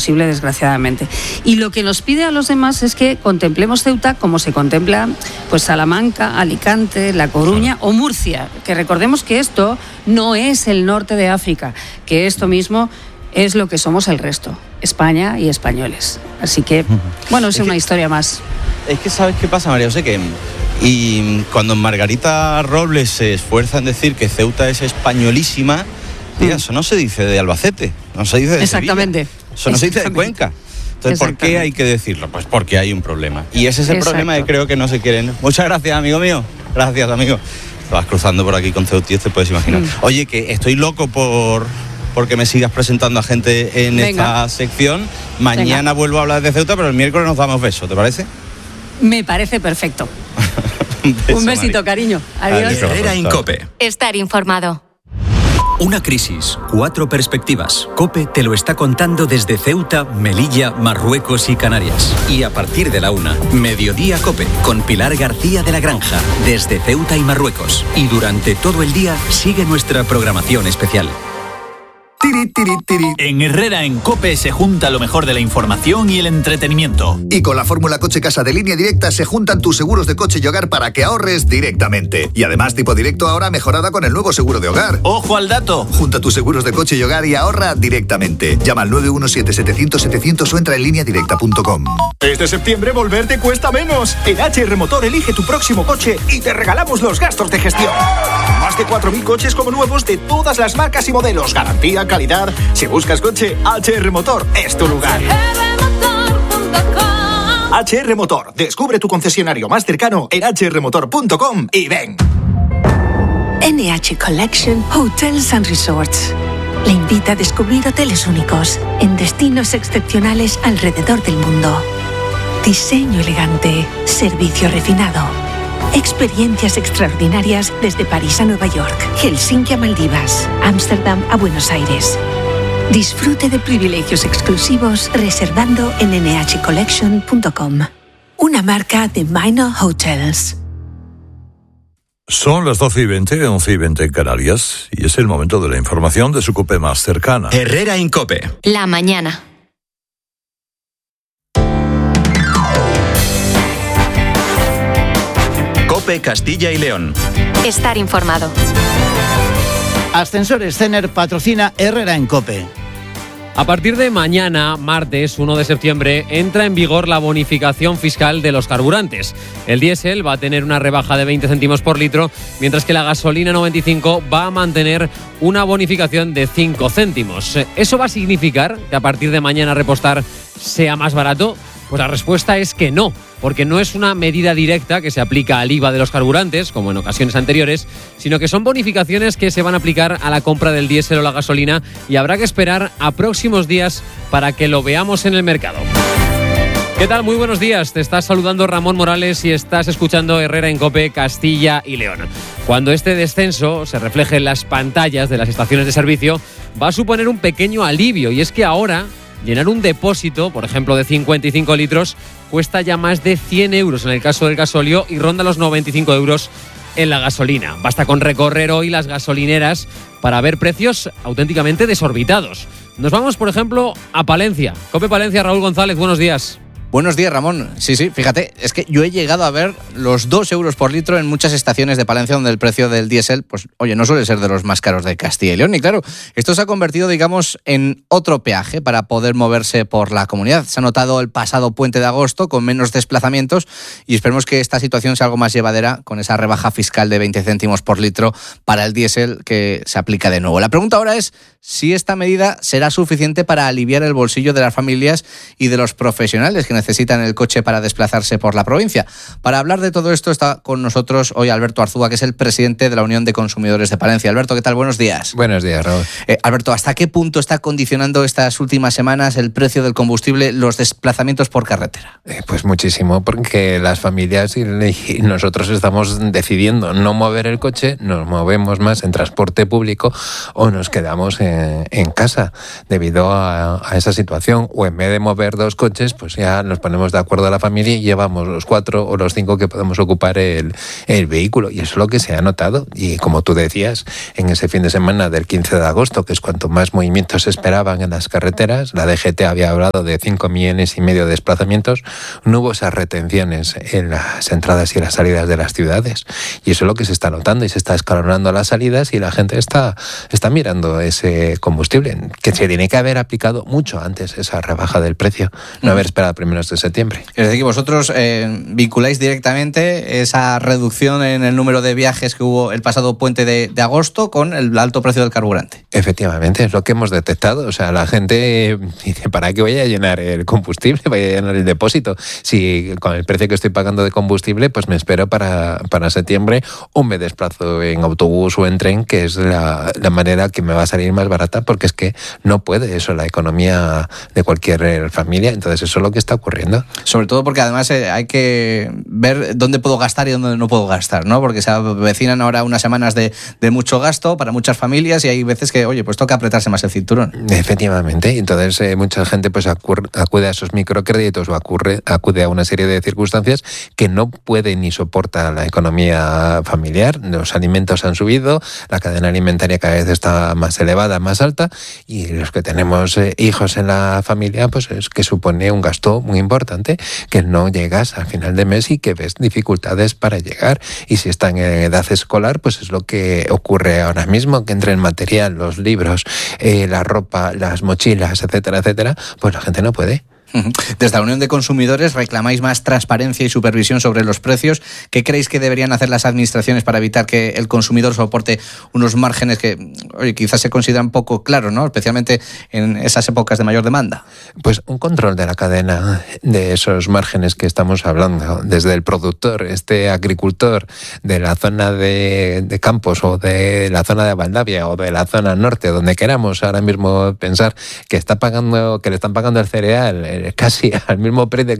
posible, desgraciadamente. Y lo que nos pide a los demás es que contemplemos Ceuta como se contempla pues Salamanca, Alicante, La Coruña o Murcia, que recordemos que esto no es el norte de África, que esto mismo es lo que somos el resto, España y españoles. Así que, bueno, es una historia más. Es que ¿sabes qué pasa, María? Sé que y cuando Margarita Robles se esfuerza en decir que Ceuta es españolísima, tía, eso no se dice de Albacete, no se dice de Exactamente. Sevilla, eso no se dice de Cuenca. Entonces, ¿por qué hay que decirlo? Pues porque hay un problema. Y ese es el problema que creo que no se quieren. Muchas gracias, amigo mío. Gracias, amigo. Te vas cruzando por aquí con Ceutíes, te puedes imaginar. Oye, que estoy loco porque me sigas presentando a gente en esta sección. Mañana vuelvo a hablar de Ceuta, pero el miércoles nos damos besos, ¿te parece? Me parece perfecto. Un besito, Mari. Cariño. Adiós. Herrera en COPE. Estar informado. Una crisis, 4 perspectivas. COPE te lo está contando desde Ceuta, Melilla, Marruecos y Canarias. Y a partir de la 1, Mediodía COPE, con Pilar García de la Granja, desde Ceuta y Marruecos. Y durante todo el día sigue nuestra programación especial. En Herrera en COPE se junta lo mejor de la información y el entretenimiento. Y con la fórmula Coche Casa de Línea Directa se juntan tus seguros de coche y hogar para que ahorres directamente. Y además Tipo Directo ahora mejorada con el nuevo seguro de hogar. ¡Ojo al dato! Junta tus seguros de coche y hogar y ahorra directamente. Llama al 917-700-700 o entra en lineadirecta.com. Este septiembre volver te cuesta menos. En HR Motor elige tu próximo coche y te regalamos los gastos de gestión. Más de 4.000 coches como nuevos de todas las marcas y modelos. Garantía, calidad. Si buscas coche, HR Motor es tu lugar. HR Motor. Descubre tu concesionario más cercano en hrmotor.com y ven. NH Collection Hotels and Resorts le invita a descubrir hoteles únicos en destinos excepcionales alrededor del mundo. Diseño elegante, servicio refinado, experiencias extraordinarias desde París a Nueva York, Helsinki a Maldivas, Ámsterdam a Buenos Aires. Disfrute de privilegios exclusivos reservando en nhcollection.com. Una marca de Minor Hotels. Son las 12:20, 11:20 en Canarias, y es el momento de la información de su COPE más cercana. Herrera en COPE. La mañana. COPE Castilla y León. Estar informado. Ascensores Cener patrocina Herrera en COPE. A partir de mañana, martes 1 de septiembre, entra en vigor la bonificación fiscal de los carburantes. El diésel va a tener una rebaja de 20 céntimos por litro, mientras que la gasolina 95 va a mantener una bonificación de 5 céntimos. ¿Eso va a significar que a partir de mañana repostar sea más barato? Pues la respuesta es que no, porque no es una medida directa que se aplica al IVA de los carburantes, como en ocasiones anteriores, sino que son bonificaciones que se van a aplicar a la compra del diésel o la gasolina, y habrá que esperar a próximos días para que lo veamos en el mercado. ¿Qué tal? Muy buenos días. Te está saludando Ramón Morales y estás escuchando Herrera en COPE Castilla y León. Cuando este descenso se refleje en las pantallas de las estaciones de servicio, va a suponer un pequeño alivio, y es que ahora llenar un depósito, por ejemplo, de 55 litros, cuesta ya más de 100 euros en el caso del gasóleo y ronda los 95 euros en la gasolina. Basta con recorrer hoy las gasolineras para ver precios auténticamente desorbitados. Nos vamos, por ejemplo, a Palencia. COPE Palencia, Raúl González, buenos días. Buenos días, Ramón. Sí, fíjate, es que yo he llegado a ver los 2 euros por litro en muchas estaciones de Palencia, donde el precio del diésel, pues oye, no suele ser de los más caros de Castilla y León. Y claro, esto se ha convertido, digamos, en otro peaje para poder moverse por la comunidad. Se ha notado el pasado puente de agosto con menos desplazamientos, y esperemos que esta situación sea algo más llevadera con esa rebaja fiscal de 20 céntimos por litro para el diésel que se aplica de nuevo. La pregunta ahora es si esta medida será suficiente para aliviar el bolsillo de las familias y de los profesionales que necesitan el coche para desplazarse por la provincia. Para hablar de todo esto está con nosotros hoy Alberto Arzúa, que es el presidente de la Unión de Consumidores de Palencia. Alberto, ¿qué tal? Buenos días. Buenos días, Raúl. Alberto, ¿hasta qué punto está condicionando estas últimas semanas el precio del combustible los desplazamientos por carretera? Pues muchísimo, porque las familias y nosotros estamos decidiendo no mover el coche, nos movemos más en transporte público o nos quedamos en casa debido a esa situación, o en vez de mover 2 coches, pues ya nos ponemos de acuerdo a la familia y llevamos los 4 o los 5 que podemos ocupar el vehículo. Y eso es lo que se ha notado. Y como tú decías, en ese fin de semana del 15 de agosto, que es cuanto más movimientos se esperaban en las carreteras, la DGT había hablado de 5,5 millones de desplazamientos, no hubo esas retenciones en las entradas y las salidas de las ciudades. Y eso es lo que se está notando y se está escalonando las salidas y la gente está mirando ese combustible, que se tiene que haber aplicado mucho antes esa rebaja del precio, no haber esperado a primeros de septiembre. Es decir, que vosotros vinculáis directamente esa reducción en el número de viajes que hubo el pasado puente de agosto con el alto precio del carburante. Efectivamente, es lo que hemos detectado. O sea, la gente dice, ¿para qué voy a llenar el combustible? Voy a llenar el depósito. Si con el precio que estoy pagando de combustible, pues me espero para septiembre o me desplazo en autobús o en tren, que es la manera que me va a salir más barata, porque es que no puede eso la economía de cualquier familia. Entonces eso es lo que está ocurriendo. Sobre todo porque además hay que ver dónde puedo gastar y dónde no puedo gastar, ¿no? Porque se avecinan ahora unas semanas de mucho gasto para muchas familias y hay veces que, oye, pues toca apretarse más el cinturón. Efectivamente. Entonces mucha gente pues acude a esos microcréditos o acude a una serie de circunstancias que no puede ni soporta la economía familiar. Los alimentos han subido, la cadena alimentaria cada vez está más elevada, más alta, y los que tenemos hijos en la familia, pues es que supone un gasto muy importante, que no llegas al final de mes y que ves dificultades para llegar. Y si están en edad escolar, pues es lo que ocurre ahora mismo, que entre el material, los libros, la ropa, las mochilas, etcétera, etcétera, pues la gente no puede. Desde la Unión de Consumidores reclamáis más transparencia y supervisión sobre los precios. ¿Qué creéis que deberían hacer las administraciones para evitar que el consumidor soporte unos márgenes que, oye, quizás se consideran poco claros, ¿no? Especialmente en esas épocas de mayor demanda? Pues un control de la cadena de esos márgenes que estamos hablando, desde el productor, agricultor de la zona de Campos o de la zona de Valdavia o de la zona norte, donde queramos ahora mismo pensar que le están pagando el cereal casi al mismo precio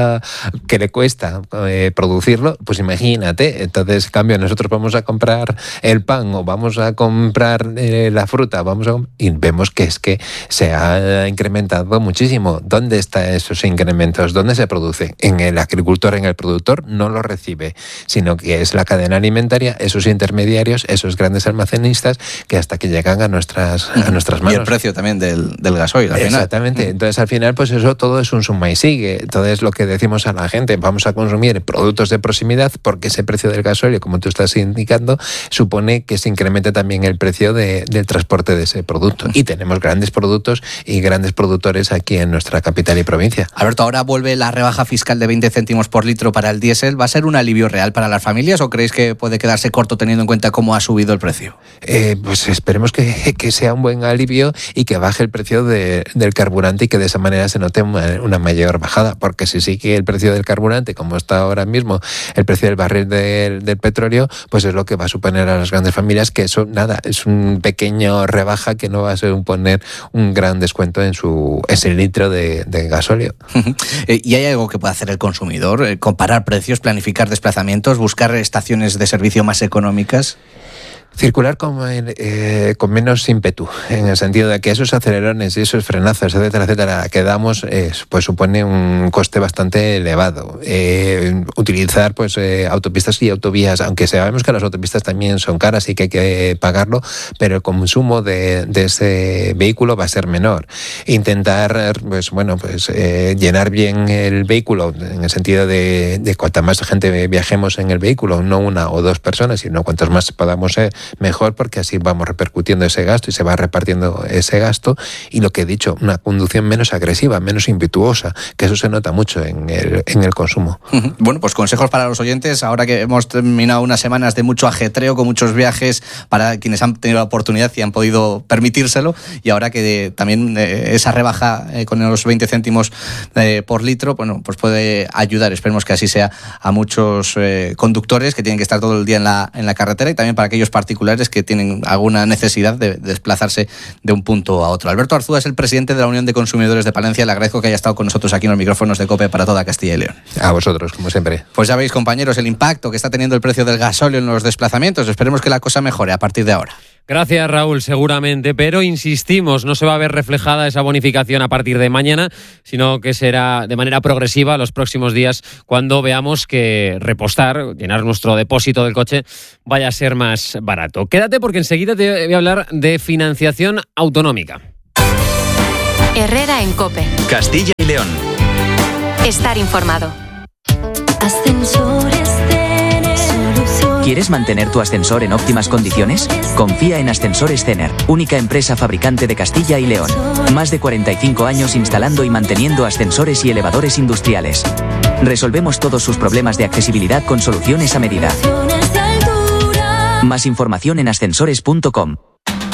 que le cuesta producirlo, pues imagínate. Entonces, en cambio, nosotros vamos a comprar el pan o vamos a comprar la fruta, y vemos que es que se ha incrementado muchísimo. ¿Dónde están esos incrementos? ¿Dónde se produce? En el agricultor, en el productor, no lo recibe, sino que es la cadena alimentaria, esos intermediarios, esos grandes almacenistas que hasta que llegan a nuestras manos. Y el precio también del gasoil, al final. Exactamente. Entonces, al final, pues eso todo es un suma y sigue. Entonces, lo que decimos a la gente, vamos a consumir productos de proximidad, porque ese precio del gasoil, como tú estás indicando, supone que se incremente también el precio del transporte de ese producto. Y tenemos grandes productos y grandes productores aquí en nuestra capital y provincia. Alberto, ahora vuelve la rebaja fiscal de 20 céntimos por litro para el diésel. ¿Va a ser un alivio real para las familias o creéis que puede quedarse corto teniendo en cuenta cómo ha subido el precio? Pues esperemos que sea un buen alivio y que baje el precio del carburante y que de esa manera se note una mayor bajada, porque si sigue el precio del carburante como está ahora mismo el precio del barril del petróleo, pues es lo que va a suponer a las grandes familias, que eso nada, es un pequeño rebaja que no va a suponer un gran descuento en ese litro de gasóleo. ¿Y hay algo que puede hacer el consumidor? ¿Comparar precios, planificar desplazamientos, buscar estaciones de servicio más económicas? Circular con menos ímpetu, en el sentido de que esos acelerones y esos frenazos, etcétera, que damos, pues supone un coste bastante elevado. Utilizar pues autopistas y autovías, aunque sabemos que las autopistas también son caras y que hay que pagarlo, pero el consumo de ese vehículo va a ser menor. Intentar llenar bien el vehículo, en el sentido de cuanta más gente viajemos en el vehículo, no una o dos personas, sino cuantas más podamos ser, mejor, porque así vamos repercutiendo ese gasto y se va repartiendo ese gasto. Y lo que he dicho, una conducción menos agresiva, menos impetuosa, que eso se nota mucho en el consumo. Bueno, pues consejos para los oyentes, ahora que hemos terminado unas semanas de mucho ajetreo, con muchos viajes para quienes han tenido la oportunidad y han podido permitírselo, y ahora que también esa rebaja con los 20 céntimos por litro, bueno, pues puede ayudar, esperemos que así sea, a muchos conductores que tienen que estar todo el día en la carretera, y también para aquellos particulares que tienen alguna necesidad de desplazarse de un punto a otro. Alberto Arzúa es el presidente de la Unión de Consumidores de Palencia. Le agradezco que haya estado con nosotros aquí en los micrófonos de COPE para toda Castilla y León. A vosotros, como siempre. Pues ya veis, compañeros, el impacto que está teniendo el precio del gasóleo en los desplazamientos. Esperemos que la cosa mejore a partir de ahora. Gracias, Raúl, seguramente, pero insistimos, no se va a ver reflejada esa bonificación a partir de mañana, sino que será de manera progresiva los próximos días cuando veamos que repostar, llenar nuestro depósito del coche, vaya a ser más barato. Quédate porque enseguida te voy a hablar de financiación autonómica. Herrera en COPE. Castilla y León. Estar informado. Ascensores Cener. ¿Quieres mantener tu ascensor en óptimas condiciones? Confía en Ascensores Cener, única empresa fabricante de Castilla y León. Más de 45 años instalando y manteniendo ascensores y elevadores industriales. Resolvemos todos sus problemas de accesibilidad con soluciones a medida. Más información en ascensores.com.